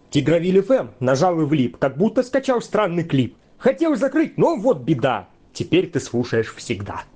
Тигровиль ФМ нажал и влип, как будто скачал странный клип. Хотел закрыть, но вот беда. Теперь ты слушаешь всегда.